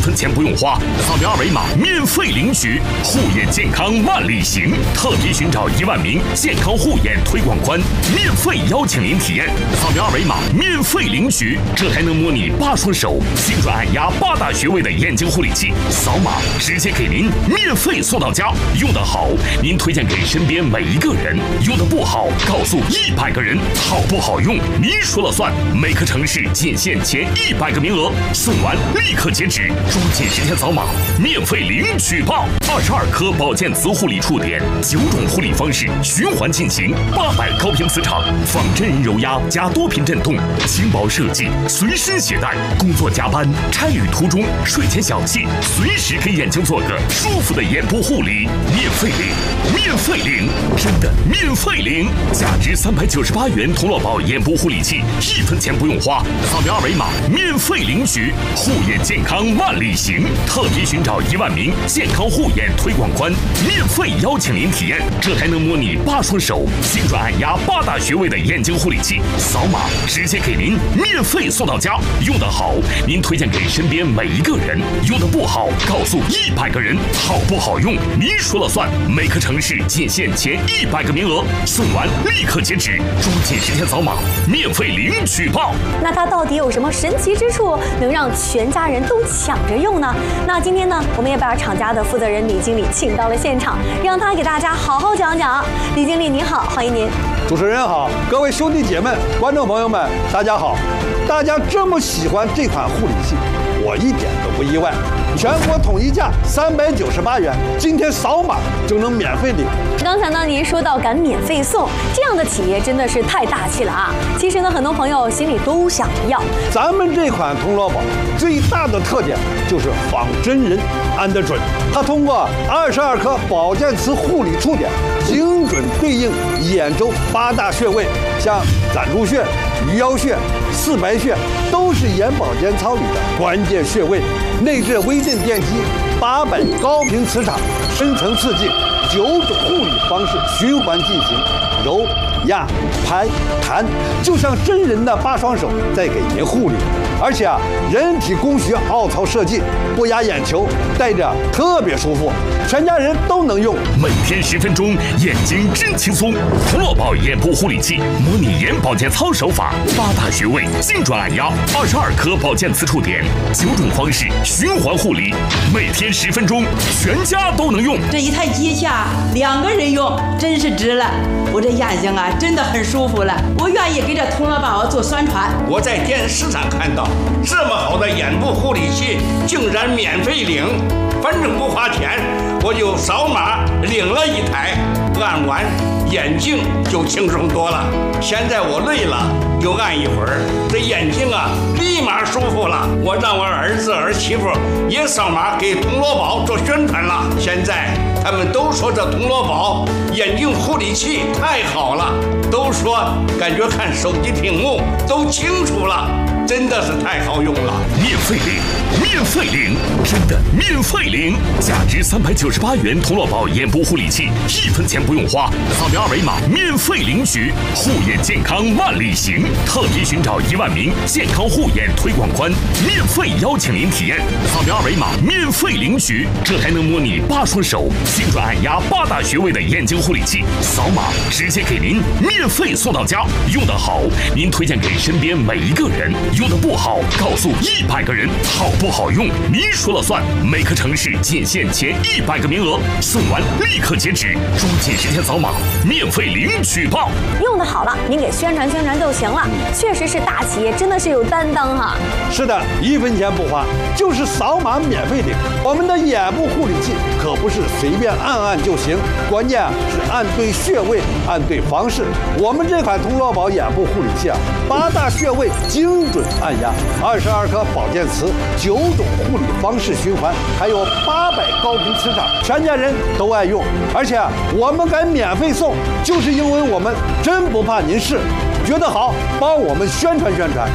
分钱不用花，扫描二维码免费领取。护眼健康万里行，特别寻找1万名健康护眼推广官，免费邀请您体验。扫描二维码免费领取，这还能模拟8双手精准按压8大穴位的眼睛护理器，扫码直接给您免费送到家。用得好，您推荐给身边每一个人；用得不好，告诉100个人。好不好用，您说了算。每个城市仅限前100个名额，送完立刻截止，抓紧时间扫码，免费领取吧！22颗保健磁护理触点，9种护理方式循环进行，800高频磁场，仿真人揉压加多频震动，轻薄设计，随身携带。工作加班、差旅途中、睡前小憩，随时给眼睛做个舒服的眼部护理，免费领，免费领，真的免费领！价值398元铜锣宝眼部护理器，1分钱不用花，扫描二维码免费领取。护眼健康万里行，特别寻找1万名健康护眼推广官，免费邀请您体验。这还能模拟8双手精准按压8大穴位的眼睛护理器，扫码直接给您免费送到家。用得好，您推荐给身边每一个人；用得不好，告诉100个人。好不好用，您说了算。每个城市仅限前100个名额，送完立刻截止，抓紧时间扫码，免费领取吧！ 那它到底有什么神奇之处，能让全家人都抢着用呢？那今天呢，我们也把厂家的负责人李经理请到了现场，让他给大家好好讲讲。李经理您好，欢迎您。 主持人好，各位兄弟姐妹、观众朋友们，大家好！大家这么喜欢这款护理器，我一点都不意外。全国统一价398元，今天扫码就能免费领。 刚才呢，您说到敢免费送，这样的企业真的是太大气了啊！其实呢，很多朋友心里都想要。 咱们这款铜锣宝最大的特点就是仿真人按得准，它通过22颗保健磁护理触点，精准对应眼周8大穴位，像攒竹穴、鱼腰穴、四白穴，都是眼保健操里的关键穴位。内置微震电机，800高频磁场，深层刺激，9种护理方式循环进行，揉、压、拍、弹，就像真人的8双手在给您护理。而且人体工学凹槽设计，不压眼球，戴着特别舒服，全家人都能用。 每天10分钟，眼睛真轻松。铜锣宝眼部护理器模拟眼保健操手法，8大穴位精准按压，22颗保健磁触点，9种方式循环护理，每天10分钟，全家都能用。 这一台机器2个人用，真是值了。我这眼睛真的很舒服了，我愿意给这铜锣宝做宣传。 我在电视上看到这么好的眼部护理器，竟然免费领，反正不花钱，我就扫码领了一台，按完眼睛就轻松多了。现在我累了，就按一会儿，这眼睛立马舒服了。我让我儿子儿媳妇也扫码给铜锣宝做宣传了。现在他们都说这铜锣宝眼睛护理器太好了，都说感觉看手机屏幕都清楚了，真的是太好用了。 免费领，免费领，真的免费领！价值398元铜锣宝眼部护理器，1分钱不用花，扫描二维码免费领取。护眼健康万里行，特别寻找1万名健康护眼推广官，免费邀请您体验。扫描二维码免费领取，这还能模拟8双手精准按压8大穴位的眼睛护理器，扫码直接给您免费送到家。用得好，您推荐给身边每一个人；用得不好，告诉100个人。好不好用，您说了算。每个城市仅限前100个名额，送完立刻截止，抓紧时间扫码，免费领取吧！ 用得好了，您给宣传宣传就行了。确实是大企业，真的是有担当哈。 是的，1分钱不花，就是扫码免费领。我们的眼部护理器可不是随便按就行，关键是按对穴位，按对方式。我们这款铜锣宝眼部护理器8大穴位精准按压，22颗保健磁，9种护理方式循环，还有800高频磁场，全家人都爱用。而且我们敢免费送，就是因为我们真不怕您试，觉得好，帮我们宣传宣传。